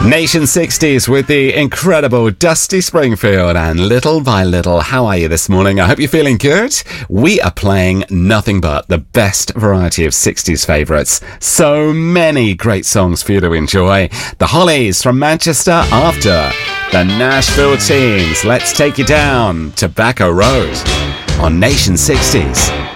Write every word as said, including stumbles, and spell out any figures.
Nation sixties with the incredible Dusty Springfield and Little by Little. How are you this morning? I hope you're feeling good. We are playing nothing but the best variety of sixties favourites. So many great songs for you to enjoy. The Hollies from Manchester after the Nashville Teens. Let's take you down Tobacco Road on Nation sixties.